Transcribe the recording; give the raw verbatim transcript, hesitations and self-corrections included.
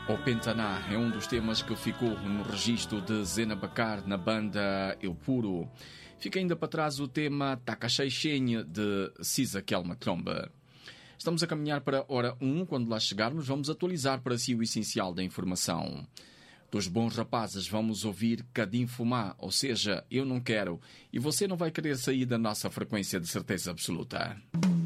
O Pentaná é um dos temas que ficou no registro de Zena Bacar na banda Eu Puro. Fica ainda para trás o tema Takasheixenha de Cisa Kelma Tromba. Estamos a caminhar para a hora um. Quando lá chegarmos, vamos atualizar para si o essencial da informação. Dos bons rapazes vamos ouvir Cadim Fumá, ou seja, Eu Não Quero, e você não vai querer sair da nossa frequência de certeza absoluta.